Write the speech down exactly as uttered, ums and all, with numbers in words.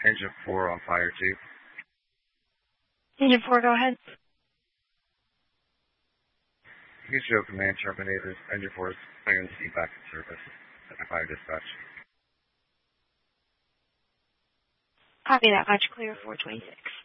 Engine four on fire two. Engine four, go ahead. Houston Command terminators. Engine four is clearing the sea back in service. Fire dispatch. Copy that, much clear, four twenty-six.